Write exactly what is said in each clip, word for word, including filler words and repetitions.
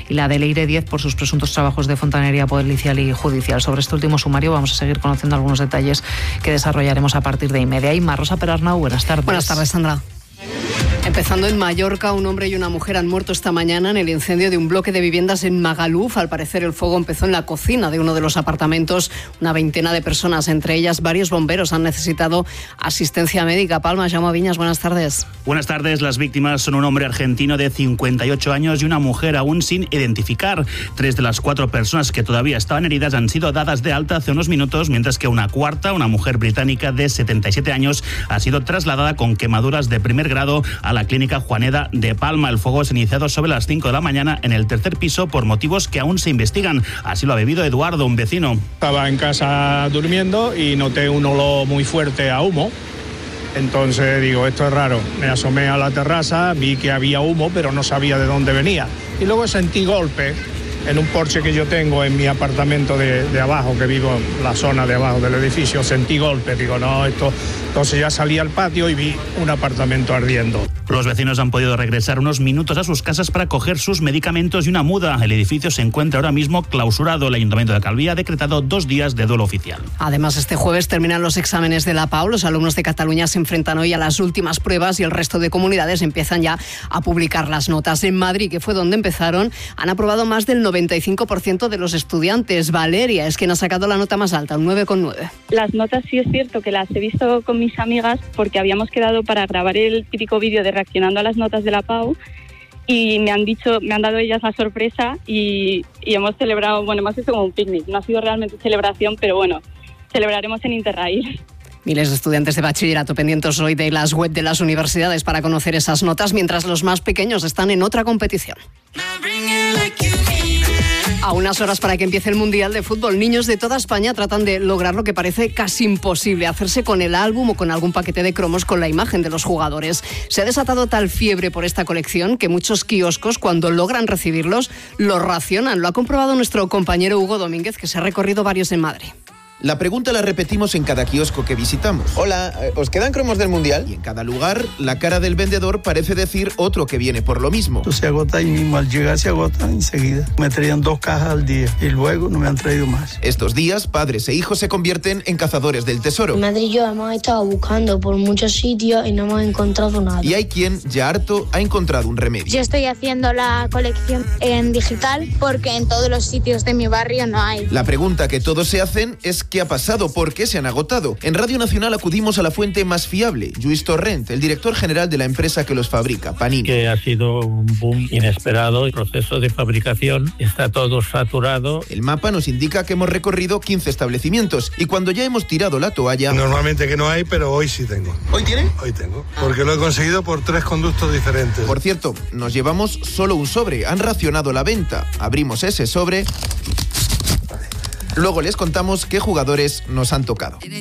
y la de Leire diez por sus presuntos trabajos de fontanería policial y judicial. Sobre este último sumario vamos a seguir conociendo algunos detalles que desarrollaremos a partir de y media. Y más, Rosa Perarnau, buenas tardes. Buenas tardes, Sandra. Empezando en Mallorca, un hombre y una mujer han muerto esta mañana en el incendio de un bloque de viviendas en Magaluf. Al parecer, el fuego empezó en la cocina de uno de los apartamentos. Una veintena de personas, entre ellas varios bomberos, han necesitado asistencia médica. Palma, Jaume Viñas, buenas tardes. Buenas tardes. Las víctimas son un hombre argentino de cincuenta y ocho años y una mujer aún sin identificar. Tres de las cuatro personas que todavía estaban heridas han sido dadas de alta hace unos minutos, mientras que una cuarta, una mujer británica de setenta y siete años, ha sido trasladada con quemaduras de primer grado a la clínica Juaneda de Palma. El fuego se ha iniciado sobre las cinco de la mañana en el tercer piso por motivos que aún se investigan. Así lo ha vivido Eduardo, un vecino. Estaba en casa durmiendo y noté un olor muy fuerte a humo. Entonces digo, esto es raro. Me asomé a la terraza, vi que había humo, pero no sabía de dónde venía. Y luego sentí golpes en un porche que yo tengo en mi apartamento de, de abajo, que vivo en la zona de abajo del edificio. Sentí golpes, digo, no, esto... Entonces ya salí al patio y vi un apartamento ardiendo. Los vecinos han podido regresar unos minutos a sus casas para coger sus medicamentos y una muda. El edificio se encuentra ahora mismo clausurado. El Ayuntamiento de Calví ha decretado dos días de duelo oficial. Además, este jueves terminan los exámenes de la PAU. Los alumnos de Cataluña se enfrentan hoy a las últimas pruebas y el resto de comunidades empiezan ya a publicar las notas. En Madrid, que fue donde empezaron, han aprobado más del noventa y cinco por ciento de los estudiantes. Valeria es quien ha sacado la nota más alta, un nueve coma nueve. Las notas sí es cierto que las he visto con mi mis amigas porque habíamos quedado para grabar el típico vídeo de reaccionando a las notas de la PAU y me han dicho, me han dado ellas la sorpresa y, y hemos celebrado, bueno, hemos hecho como un picnic, no ha sido realmente celebración, pero bueno, celebraremos en Interrail. Miles de estudiantes de bachillerato pendientes hoy de las web de las universidades para conocer esas notas, mientras los más pequeños están en otra competición. A unas horas para que empiece el Mundial de Fútbol, niños de toda España tratan de lograr lo que parece casi imposible, hacerse con el álbum o con algún paquete de cromos con la imagen de los jugadores. Se ha desatado tal fiebre por esta colección que muchos kioscos, cuando logran recibirlos, los racionan. Lo ha comprobado nuestro compañero Hugo Domínguez, que se ha recorrido varios en Madrid. La pregunta la repetimos en cada kiosco que visitamos. Hola, ¿os quedan cromos del Mundial? Y en cada lugar, la cara del vendedor parece decir otro que viene por lo mismo. Se agota ahí mismo, al llegar se agota enseguida. Me traían dos cajas al día y luego no me han traído más. Estos días, padres e hijos se convierten en cazadores del tesoro. Mi madre y yo hemos estado buscando por muchos sitios y no hemos encontrado nada. Y hay quien, ya harto, ha encontrado un remedio. Yo estoy haciendo la colección en digital porque en todos los sitios de mi barrio no hay. La pregunta que todos se hacen es ¿qué ha pasado? ¿Por qué se han agotado? En Radio Nacional acudimos a la fuente más fiable, Lluís Torrent, el director general de la empresa que los fabrica, Panini. Que ha sido un boom inesperado. El proceso de fabricación está todo saturado. El mapa nos indica que hemos recorrido quince establecimientos y cuando ya hemos tirado la toalla... Normalmente que no hay, pero hoy sí tengo. ¿Hoy tiene? Hoy tengo, porque lo he conseguido por tres conductos diferentes. Por cierto, nos llevamos solo un sobre. Han racionado la venta. Abrimos ese sobre... Luego les contamos qué jugadores nos han tocado. Y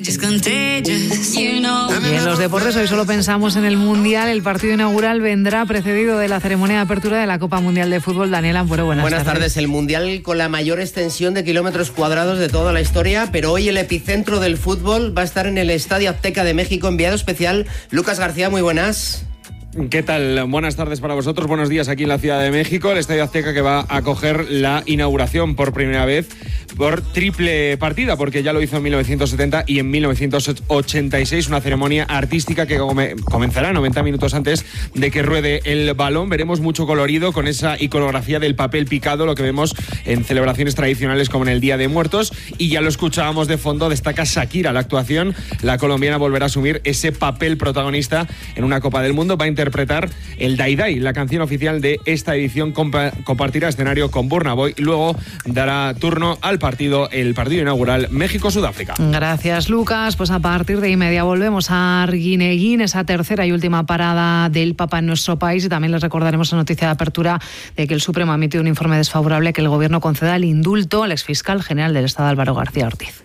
en los deportes hoy solo pensamos en el Mundial. El partido inaugural vendrá precedido de la ceremonia de apertura de la Copa Mundial de Fútbol. Daniel Ampuero, buenas, buenas tardes. tardes. El Mundial con la mayor extensión de kilómetros cuadrados de toda la historia, pero hoy el epicentro del fútbol va a estar en el Estadio Azteca de México. Enviado especial, Lucas García, muy buenas. ¿Qué tal? Buenas tardes para vosotros, buenos días aquí en la Ciudad de México, el Estadio Azteca que va a acoger la inauguración por primera vez por triple partida, porque ya lo hizo en mil novecientos setenta y en mil novecientos ochenta y seis, una ceremonia artística que come, comenzará noventa minutos antes de que ruede el balón. Veremos mucho colorido con esa iconografía del papel picado, lo que vemos en celebraciones tradicionales como en el Día de Muertos, y ya lo escuchábamos de fondo, destaca Shakira la actuación, la colombiana volverá a asumir ese papel protagonista en una Copa del Mundo, va a interpretar el Dai Dai, la canción oficial de esta edición, compa- compartirá escenario con Burna Boy y luego dará turno al partido, el partido inaugural México-Sudáfrica. Gracias, Lucas. Pues a partir de y media volvemos a Arguineguín, esa tercera y última parada del Papa en nuestro país, y también les recordaremos la noticia de apertura de que el Supremo ha emitido un informe desfavorable que el Gobierno conceda el indulto al exfiscal general del Estado Álvaro García Ortiz.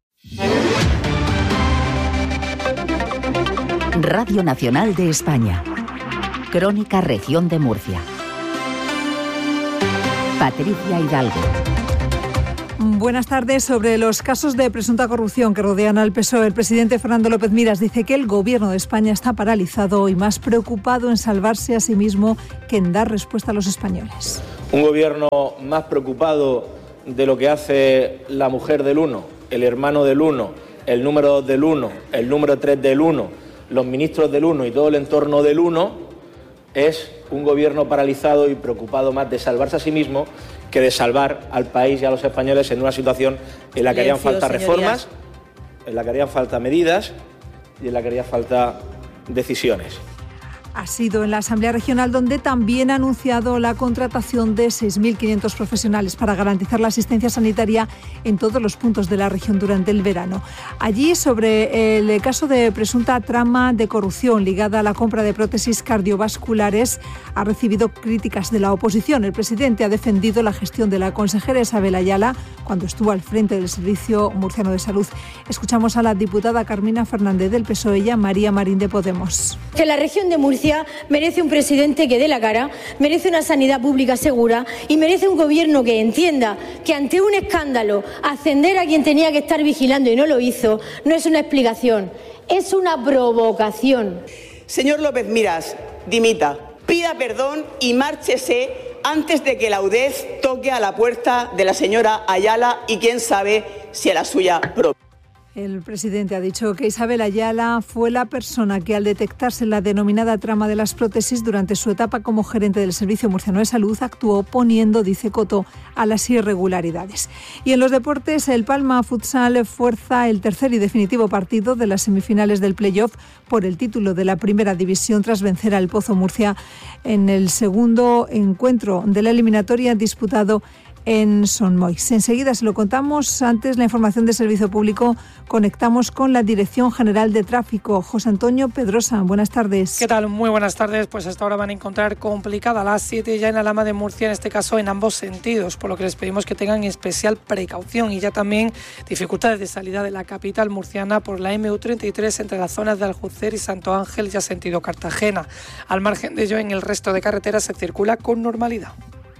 Radio Nacional de España. Crónica Región de Murcia. Patricia Hidalgo. Buenas tardes. Sobre los casos de presunta corrupción que rodean al P S O E, el presidente Fernando López Miras dice que el Gobierno de España está paralizado y más preocupado en salvarse a sí mismo que en dar respuesta a los españoles. Un gobierno más preocupado de lo que hace la mujer del uno, el hermano del uno, el número dos del uno, el número tres del uno, los ministros del uno y todo el entorno del uno, es un gobierno paralizado y preocupado más de salvarse a sí mismo que de salvar al país y a los españoles en una situación en la que harían falta reformas, en la que harían falta medidas y en la que harían falta decisiones. Ha sido en la Asamblea Regional donde también ha anunciado la contratación de seis mil quinientos profesionales para garantizar la asistencia sanitaria en todos los puntos de la región durante el verano. Allí, sobre el caso de presunta trama de corrupción ligada a la compra de prótesis cardiovasculares, ha recibido críticas de la oposición. El presidente ha defendido la gestión de la consejera Isabel Ayala cuando estuvo al frente del Servicio Murciano de Salud. Escuchamos a la diputada Carmina Fernández del P S O E y a María Marín de Podemos. Que la región de Murcia merece un presidente que dé la cara, merece una sanidad pública segura y merece un gobierno que entienda que ante un escándalo ascender a quien tenía que estar vigilando y no lo hizo no es una explicación, es una provocación. Señor López Miras, dimita, pida perdón y márchese antes de que la udez toque a la puerta de la señora Ayala y quién sabe si a la suya propia. El presidente ha dicho que Isabel Ayala fue la persona que, al detectarse la denominada trama de las prótesis durante su etapa como gerente del Servicio Murciano de Salud, actuó poniendo, dice coto, a las irregularidades. Y en los deportes, el Palma Futsal fuerza el tercer y definitivo partido de las semifinales del playoff por el título de la primera división tras vencer al Pozo Murcia en el segundo encuentro de la eliminatoria disputado en Son Moix. Enseguida se lo contamos. Antes, la información de servicio público. Conectamos con la Dirección General de Tráfico. José Antonio Pedrosa, buenas tardes. ¿Qué tal? Muy buenas tardes. Pues hasta ahora van a encontrar complicada la A siete ya en Alhama de Murcia, en este caso en ambos sentidos, por lo que les pedimos que tengan especial precaución. Y ya también dificultades de salida de la capital murciana por la eme u treinta y tres entre las zonas de Aljucer y Santo Ángel, ya sentido Cartagena. Al margen de ello, en el resto de carreteras se circula con normalidad.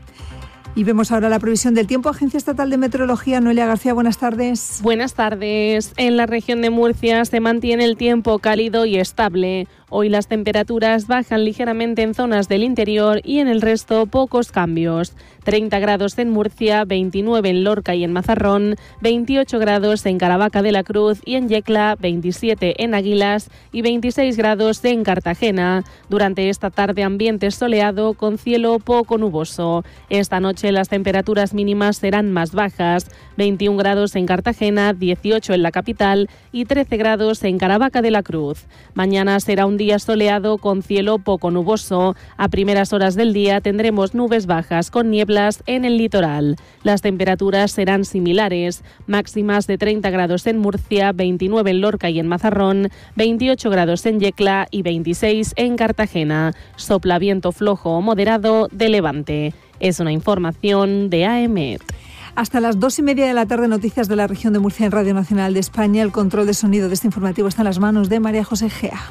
Y vemos ahora la previsión del tiempo. Agencia Estatal de Meteorología, Noelia García, buenas tardes. Buenas tardes. En la región de Murcia se mantiene el tiempo cálido y estable. Hoy las temperaturas bajan ligeramente en zonas del interior y en el resto pocos cambios. treinta grados en Murcia, veintinueve en Lorca y en Mazarrón, veintiocho grados en Caravaca de la Cruz y en Yecla, veintisiete en Águilas y veintiséis grados en Cartagena. Durante esta tarde ambiente soleado con cielo poco nuboso. Esta noche las temperaturas mínimas serán más bajas, veintiún grados en Cartagena, dieciocho en la capital y trece grados en Caravaca de la Cruz. Mañana será un día soleado con cielo poco nuboso. A primeras horas del día tendremos nubes bajas con nieblas en el litoral. Las temperaturas serán similares, máximas de treinta grados en Murcia, veintinueve en Lorca y en Mazarrón, veintiocho grados en Yecla y veintiséis en Cartagena. Sopla viento flojo o moderado de levante. Es una información de A M E T. Hasta las dos y media de la tarde, noticias de la región de Murcia en Radio Nacional de España. El control de sonido de este informativo está en las manos de María José Gea.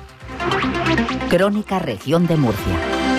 Crónica Región de Murcia.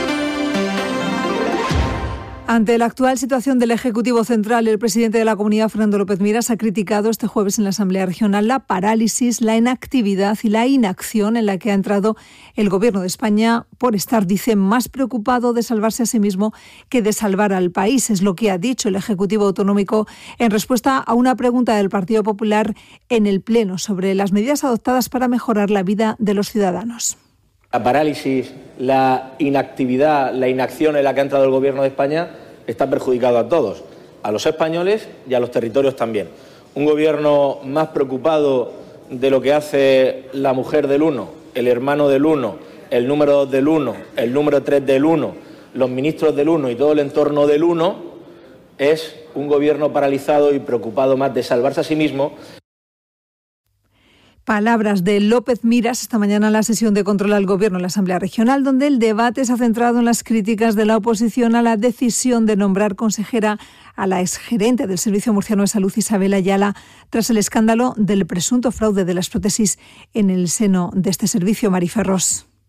Ante la actual situación del Ejecutivo Central, el presidente de la Comunidad, Fernando López Miras, ha criticado este jueves en la Asamblea Regional la parálisis, la inactividad y la inacción en la que ha entrado el Gobierno de España por estar, dice, más preocupado de salvarse a sí mismo que de salvar al país. Es lo que ha dicho el Ejecutivo Autonómico en respuesta a una pregunta del Partido Popular en el Pleno sobre las medidas adoptadas para mejorar la vida de los ciudadanos. La parálisis, la inactividad, la inacción en la que ha entrado el Gobierno de España está perjudicando a todos, a los españoles y a los territorios también. Un gobierno más preocupado de lo que hace la mujer del uno, el hermano del uno, el número dos del uno, el número tres del uno, los ministros del uno y todo el entorno del uno, es un gobierno paralizado y preocupado más de salvarse a sí mismo. Palabras de López Miras esta mañana en la sesión de control al Gobierno en la Asamblea Regional, donde el debate se ha centrado en las críticas de la oposición a la decisión de nombrar consejera a la exgerente del Servicio Murciano de Salud, Isabel Ayala, tras el escándalo del presunto fraude de las prótesis en el seno de este servicio. Mariferros.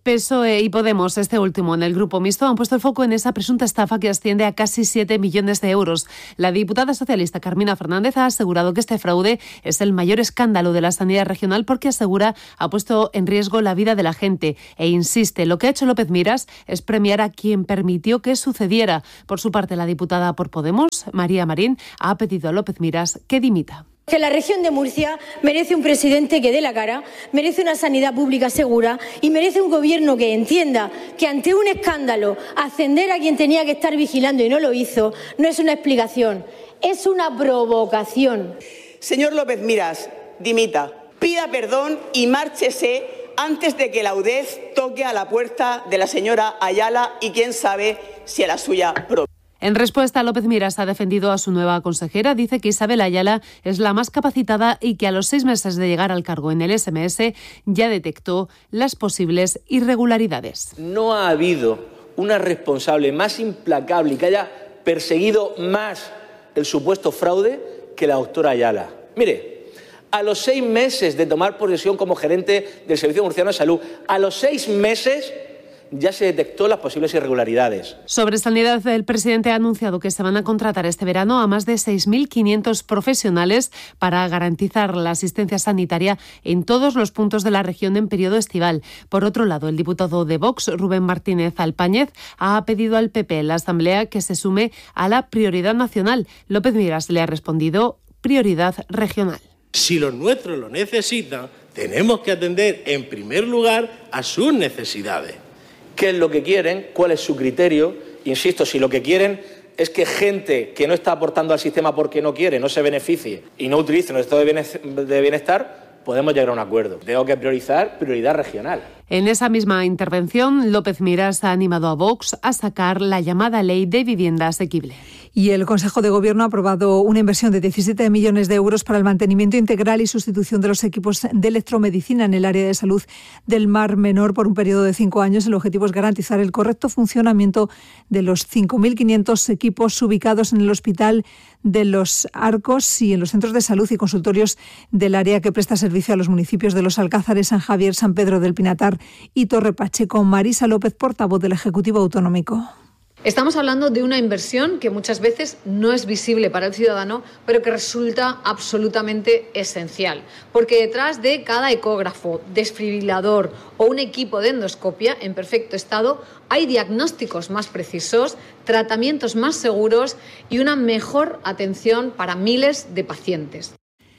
P S O E y Podemos, este último en el grupo mixto, han puesto el foco en esa presunta estafa que asciende a casi siete millones de euros. La diputada socialista Carmina Fernández ha asegurado que este fraude es el mayor escándalo de la sanidad regional porque asegura ha puesto en riesgo la vida de la gente e insiste, lo que ha hecho López Miras es premiar a quien permitió que sucediera. Por su parte, la diputada por Podemos, María Marín, ha pedido a López Miras que dimita. Que la región de Murcia merece un presidente que dé la cara, merece una sanidad pública segura y merece un gobierno que entienda que ante un escándalo ascender a quien tenía que estar vigilando y no lo hizo no es una explicación, es una provocación. Señor López Miras, dimita, pida perdón y márchese antes de que la U D E Z toque a la puerta de la señora Ayala y quién sabe si a la suya propia. En respuesta, López Miras ha defendido a su nueva consejera. Dice que Isabel Ayala es la más capacitada y que a los seis meses de llegar al cargo en el S M S ya detectó las posibles irregularidades. No ha habido una responsable más implacable y que haya perseguido más el supuesto fraude que la doctora Ayala. Mire, a los seis meses de tomar posesión como gerente del Servicio Murciano de Salud, a los seis meses ya se detectó las posibles irregularidades. Sobre sanidad, el presidente ha anunciado que se van a contratar este verano a más de seis mil quinientos profesionales para garantizar la asistencia sanitaria en todos los puntos de la región en periodo estival. Por otro lado, el diputado de Vox, Rubén Martínez Alpáñez, ha pedido al P P en la Asamblea que se sume a la prioridad nacional. López Miras le ha respondido prioridad regional. Si los nuestros lo necesitan, tenemos que atender en primer lugar a sus necesidades. ¿Qué es lo que quieren? ¿Cuál es su criterio? Insisto, si lo que quieren es que gente que no está aportando al sistema porque no quiere, no se beneficie y no utilice nuestro estado de bienestar, podemos llegar a un acuerdo. Tengo que priorizar prioridad regional. En esa misma intervención, López Miras ha animado a Vox a sacar la llamada Ley de Vivienda Asequible. Y el Consejo de Gobierno ha aprobado una inversión de diecisiete millones de euros para el mantenimiento integral y sustitución de los equipos de electromedicina en el área de salud del Mar Menor por un periodo de cinco años. El objetivo es garantizar el correcto funcionamiento de los cinco mil quinientos equipos ubicados en el Hospital de los Arcos y en los centros de salud y consultorios del área que presta servicio a los municipios de Los Alcázares, San Javier, San Pedro del Pinatar y Torre Pacheco. Marisa López, portavoz del Ejecutivo Autonómico. Estamos hablando de una inversión que muchas veces no es visible para el ciudadano, pero que resulta absolutamente esencial, porque detrás de cada ecógrafo, desfibrilador o un equipo de endoscopia en perfecto estado hay diagnósticos más precisos, tratamientos más seguros y una mejor atención para miles de pacientes.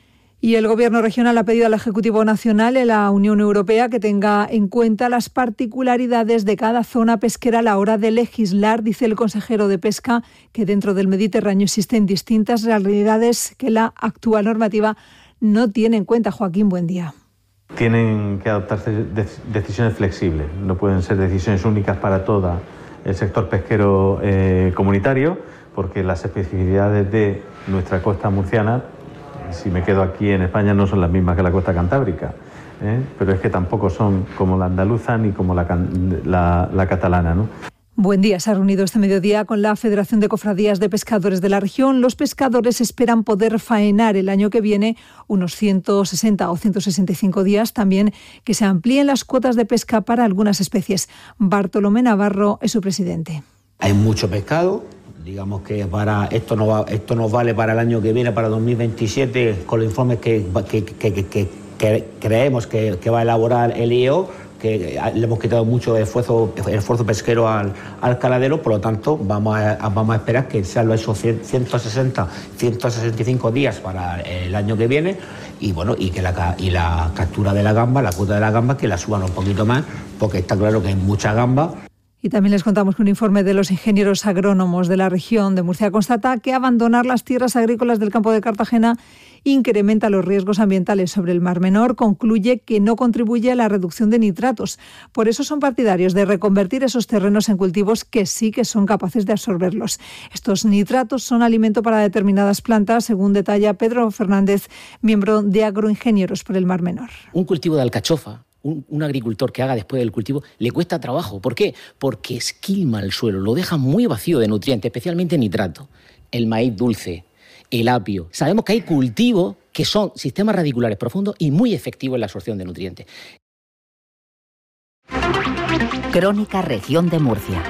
Y el Gobierno regional ha pedido al Ejecutivo Nacional y la Unión Europea que tenga en cuenta las particularidades de cada zona pesquera a la hora de legislar. Dice el consejero de Pesca que dentro del Mediterráneo existen distintas realidades que la actual normativa no tiene en cuenta. Joaquín, buen día. Tienen que adoptarse decisiones flexibles, no pueden ser decisiones únicas para todo el sector pesquero eh, comunitario, porque las especificidades de nuestra costa murciana, si me quedo aquí en España, no son las mismas que la costa cantábrica, ¿eh? pero es que tampoco son como la andaluza ni como la, la, la catalana, ¿no? Buen día. Se ha reunido este mediodía con la Federación de Cofradías de Pescadores de la región. Los pescadores esperan poder faenar el año que viene unos ciento sesenta o ciento sesenta y cinco días. También que se amplíen las cuotas de pesca para algunas especies. Bartolomé Navarro es su presidente. Hay mucho pescado. Digamos que para esto no va, esto nos vale para el año que viene, para dos mil veintisiete, con los informes que, que, que, que, que creemos que, que va a elaborar el I E O, que le hemos quitado mucho esfuerzo, esfuerzo pesquero al, al caladero, por lo tanto vamos a, vamos a esperar que sean esos ciento sesenta, ciento sesenta y cinco días para el año que viene y bueno y que la, y la captura de la gamba, la cuota de la gamba, que la suban un poquito más, porque está claro que hay mucha gamba. Y también les contamos que un informe de los ingenieros agrónomos de la región de Murcia constata que abandonar las tierras agrícolas del campo de Cartagena incrementa los riesgos ambientales sobre el Mar Menor. Concluye que no contribuye a la reducción de nitratos. Por eso son partidarios de reconvertir esos terrenos en cultivos que sí que son capaces de absorberlos. Estos nitratos son alimento para determinadas plantas, según detalla Pedro Fernández, miembro de Agroingenieros por el Mar Menor. Un cultivo de alcachofa, Un, un agricultor que haga después del cultivo, le cuesta trabajo. ¿Por qué? Porque esquilma el suelo, lo deja muy vacío de nutrientes, especialmente nitrato. El maíz dulce, el apio. Sabemos que hay cultivos que son sistemas radiculares profundos y muy efectivos en la absorción de nutrientes. Crónica Región de Murcia.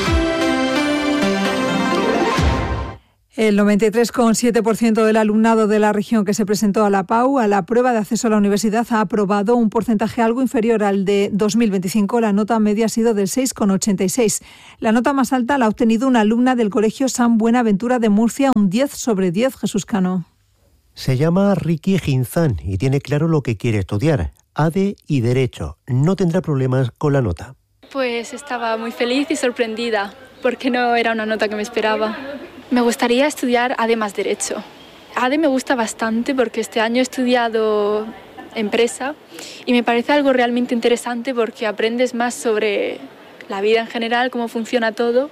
El noventa y tres coma siete por ciento del alumnado de la región que se presentó a la P A U, a la prueba de acceso a la universidad, ha aprobado, un porcentaje algo inferior al de dos mil veinticinco. La nota media ha sido del seis coma ochenta y seis. La nota más alta la ha obtenido una alumna del Colegio San Buenaventura de Murcia, un diez sobre diez, Jesús Cano. Se llama Ricky Ginzán y tiene claro lo que quiere estudiar, A D E y Derecho. No tendrá problemas con la nota. Pues estaba muy feliz y sorprendida, porque no era una nota que me esperaba. Me gustaría estudiar A D E más Derecho. A D E me gusta bastante porque este año he estudiado empresa y me parece algo realmente interesante porque aprendes más sobre la vida en general, cómo funciona todo,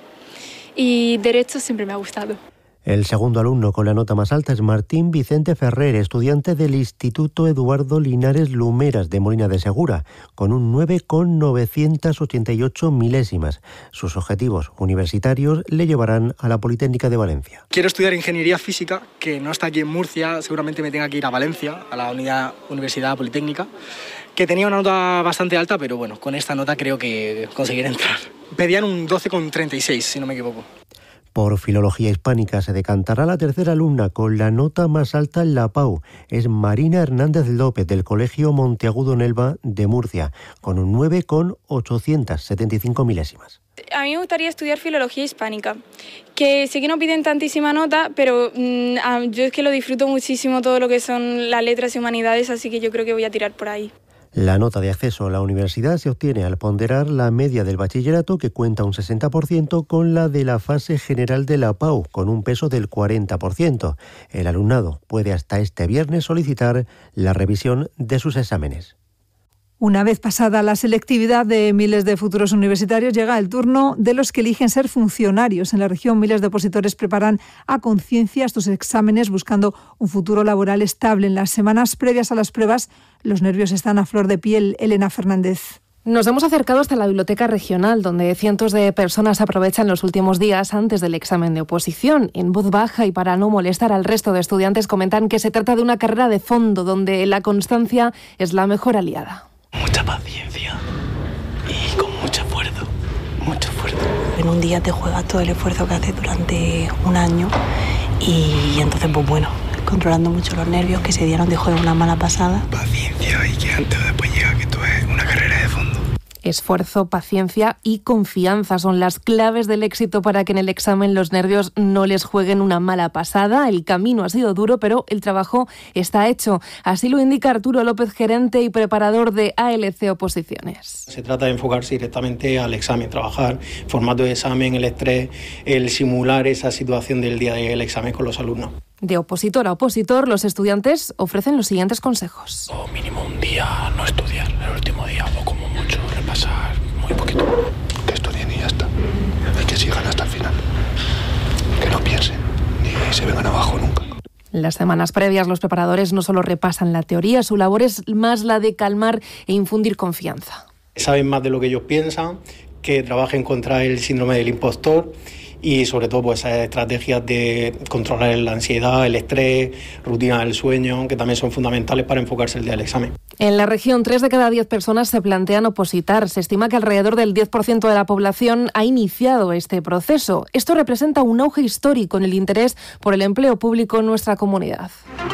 y Derecho siempre me ha gustado. El segundo alumno con la nota más alta es Martín Vicente Ferrer, estudiante del Instituto Eduardo Linares Lumeras de Molina de Segura, con un nueve coma novecientos ochenta y ocho milésimas. Sus objetivos universitarios le llevarán a la Politécnica de Valencia. Quiero estudiar Ingeniería Física, que no está aquí en Murcia, seguramente me tenga que ir a Valencia, a la unidad Universidad Politécnica, que tenía una nota bastante alta, pero bueno, con esta nota creo que conseguiré entrar. Pedían un doce coma treinta y seis, si no me equivoco. Por Filología Hispánica se decantará la tercera alumna con la nota más alta en la P A U. Es Marina Hernández López, del Colegio Monteagudo Nelva de Murcia, con un nueve coma ochocientos setenta y cinco milésimas. A mí me gustaría estudiar Filología Hispánica, que sé que no piden tantísima nota, pero mmm, yo es que lo disfruto muchísimo todo lo que son las letras y humanidades, así que yo creo que voy a tirar por ahí. La nota de acceso a la universidad se obtiene al ponderar la media del bachillerato, que cuenta un sesenta por ciento, con la de la fase general de la P A U, con un peso del cuarenta por ciento. El alumnado puede hasta este viernes solicitar la revisión de sus exámenes. Una vez pasada la selectividad de miles de futuros universitarios, llega el turno de los que eligen ser funcionarios. En la región, miles de opositores preparan a conciencia estos exámenes buscando un futuro laboral estable. En las semanas previas a las pruebas, los nervios están a flor de piel. Elena Fernández. Nos hemos acercado hasta la biblioteca regional, donde cientos de personas aprovechan los últimos días antes del examen de oposición. En voz baja y para no molestar al resto de estudiantes, comentan que se trata de una carrera de fondo, donde la constancia es la mejor aliada. Mucha paciencia y con mucho esfuerzo, mucho esfuerzo. En un día te juegas todo el esfuerzo que haces durante un año y entonces, pues bueno, controlando mucho los nervios, que ese día no te juega una mala pasada. Paciencia y que antes o después llega, que esto es una carrera de fondo. Esfuerzo, paciencia y confianza son las claves del éxito para que en el examen los nervios no les jueguen una mala pasada. El camino ha sido duro, pero el trabajo está hecho. Así lo indica Arturo López, gerente y preparador de A L C Oposiciones. Se trata de enfocarse directamente al examen, trabajar formato de examen, el estrés, el simular esa situación del día del examen con los alumnos. De opositor a opositor, los estudiantes ofrecen los siguientes consejos. O mínimo un día no estudiar, el último día, o como mucho repasar muy poquito. Que estudien y ya está. Y que sigan hasta el final. Que no piensen, ni se vengan abajo nunca. En las semanas previas, los preparadores no solo repasan la teoría, su labor es más la de calmar e infundir confianza. Saben más de lo que ellos piensan, que trabajen contra el síndrome del impostor y sobre todo pues esas estrategias de controlar la ansiedad, el estrés, rutina del sueño, que también son fundamentales para enfocarse el día del examen. En la región, tres de cada diez personas se plantean opositar. Se estima que alrededor del diez por ciento de la población ha iniciado este proceso. Esto representa un auge histórico en el interés por el empleo público en nuestra comunidad.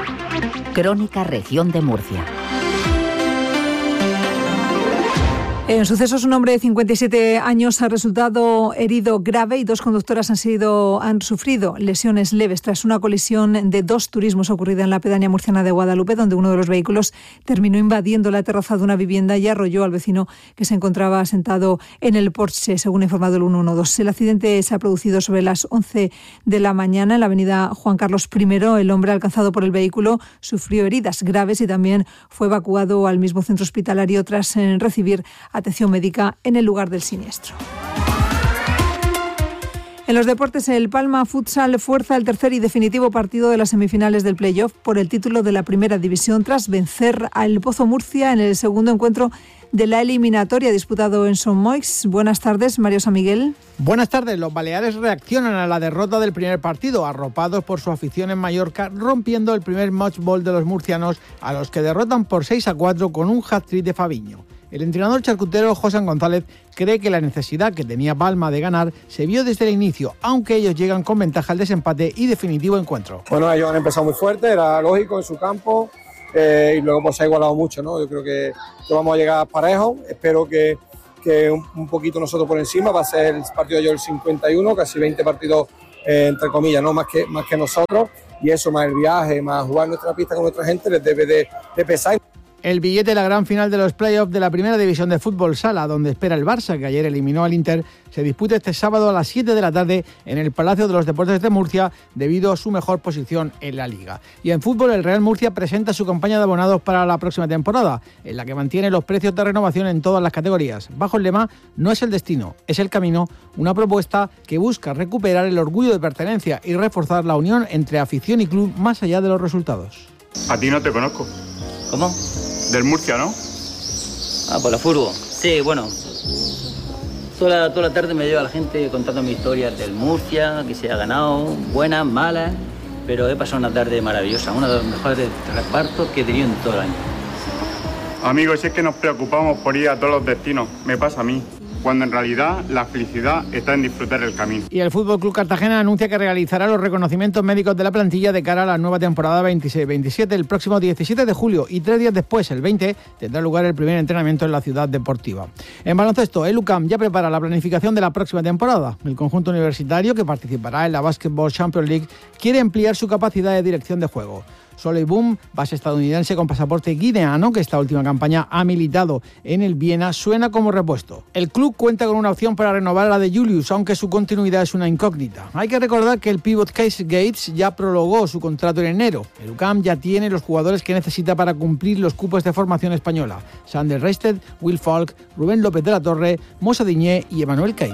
Crónica Región de Murcia. En sucesos, un hombre de cincuenta y siete años ha resultado herido grave y dos conductoras han sido han sufrido lesiones leves tras una colisión de dos turismos ocurrida en la pedanía murciana de Guadalupe, donde uno de los vehículos terminó invadiendo la terraza de una vivienda y arrolló al vecino que se encontraba sentado en el porche, según ha informado el ciento doce. El accidente se ha producido sobre las once de la mañana en la avenida Juan Carlos primero. El hombre alcanzado por el vehículo sufrió heridas graves y también fue evacuado al mismo centro hospitalario tras recibir atención médica en el lugar del siniestro. En los deportes, el Palma Futsal fuerza el tercer y definitivo partido de las semifinales del playoff por el título de la primera división tras vencer al Pozo Murcia en el segundo encuentro de la eliminatoria disputado en Son Moix. Buenas tardes, Mario San Miguel. Buenas tardes. Los baleares reaccionan a la derrota del primer partido, arropados por su afición en Mallorca, rompiendo el primer match ball de los murcianos, a los que derrotan por seis a cuatro con un hat-trick de Fabiño. El entrenador charcutero José González cree que la necesidad que tenía Palma de ganar se vio desde el inicio, aunque ellos llegan con ventaja al desempate y definitivo encuentro. Bueno, ellos han empezado muy fuerte, era lógico en su campo, eh, y luego pues se ha igualado mucho, ¿no? Yo creo que, que vamos a llegar parejos, espero que, que un, un poquito nosotros por encima, va a ser el partido de yo el cincuenta y uno, casi veinte partidos eh, entre comillas, ¿no? Más que, más que nosotros, y eso más el viaje, más jugar nuestra pista con nuestra gente les debe de, de pesar. El billete de la gran final de los playoffs de la Primera División de Fútbol Sala, donde espera el Barça, que ayer eliminó al Inter, se disputa este sábado a las siete de la tarde en el Palacio de los Deportes de Murcia, debido a su mejor posición en la Liga. Y en fútbol, el Real Murcia presenta su campaña de abonados para la próxima temporada, en la que mantiene los precios de renovación en todas las categorías. Bajo el lema "No es el destino, es el camino", una propuesta que busca recuperar el orgullo de pertenencia y reforzar la unión entre afición y club más allá de los resultados. A ti no te conozco. ¿Cómo? Del Murcia, ¿no? Ah, por la furgo. Sí, bueno. Toda la, toda la tarde me lleva la gente contando mis historias del Murcia, que se ha ganado, buenas, malas, pero he pasado una tarde maravillosa, una de los mejores repartos que he tenido en todo el año. Amigos, si es que nos preocupamos por ir a todos los destinos, me pasa a mí, cuando en realidad la felicidad está en disfrutar el camino. Y el F C Cartagena anuncia que realizará los reconocimientos médicos de la plantilla de cara a la nueva temporada veintiséis veintisiete el próximo diecisiete de julio, y tres días después, el veinte, tendrá lugar el primer entrenamiento en la ciudad deportiva. En baloncesto, el U C A M ya prepara la planificación de la próxima temporada. El conjunto universitario, que participará en la Basketball Champions League, quiere ampliar su capacidad de dirección de juego. Soley Boom, base estadounidense con pasaporte guineano, que esta última campaña ha militado en el Viena, suena como repuesto. El club cuenta con una opción para renovar a la de Julius, aunque su continuidad es una incógnita. Hay que recordar que el pívot Casey Gates ya prolongó su contrato en enero. El U C A M ya tiene los jugadores que necesita para cumplir los cupos de formación española: Sander Reisted, Will Falk, Rubén López de la Torre, Mosa Diñé y Emanuel Kate.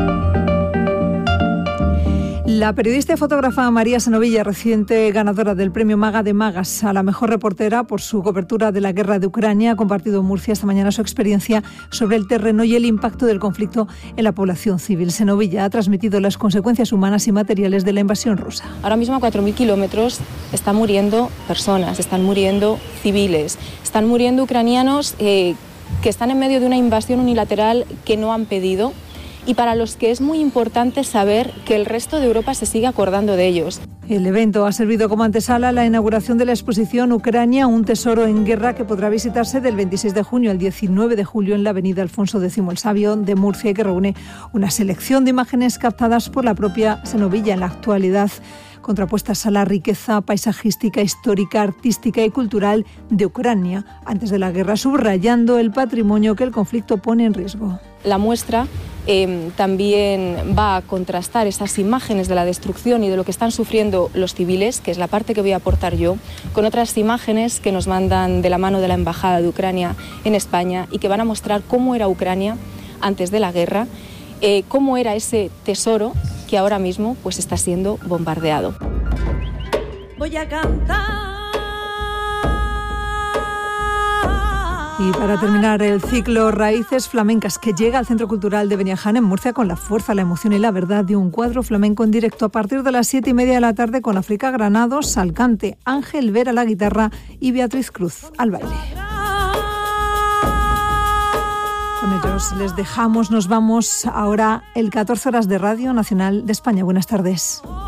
La periodista y fotógrafa María Senovilla, reciente ganadora del premio Maga de Magas a la mejor reportera por su cobertura de la guerra de Ucrania, ha compartido en Murcia esta mañana su experiencia sobre el terreno y el impacto del conflicto en la población civil. Senovilla ha transmitido las consecuencias humanas y materiales de la invasión rusa. Ahora mismo a cuatro mil kilómetros están muriendo personas, están muriendo civiles, están muriendo ucranianos eh, que están en medio de una invasión unilateral que no han pedido, y para los que es muy importante saber que el resto de Europa se sigue acordando de ellos. El evento ha servido como antesala a la inauguración de la exposición Ucrania, un tesoro en guerra, que podrá visitarse del veintiséis de junio al diecinueve de julio en la avenida Alfonso X el Sabio de Murcia, y que reúne una selección de imágenes captadas por la propia Senovilla en la actualidad, contrapuestas a la riqueza paisajística, histórica, artística y cultural de Ucrania antes de la guerra, subrayando el patrimonio que el conflicto pone en riesgo. La muestra eh, también va a contrastar esas imágenes de la destrucción y de lo que están sufriendo los civiles, que es la parte que voy a aportar yo, con otras imágenes que nos mandan de la mano de la Embajada de Ucrania en España, y que van a mostrar cómo era Ucrania antes de la guerra, eh, cómo era ese tesoro que ahora mismo pues está siendo bombardeado. Voy a cantar. Y para terminar, el ciclo Raíces Flamencas, que llega al Centro Cultural de Beniaján en Murcia con la fuerza, la emoción y la verdad de un cuadro flamenco en directo a partir de las siete y media de la tarde, con África Granados al cante, Ángel Vera a la guitarra y Beatriz Cruz al baile. Con ellos les dejamos, nos vamos ahora el catorce horas de Radio Nacional de España. Buenas tardes.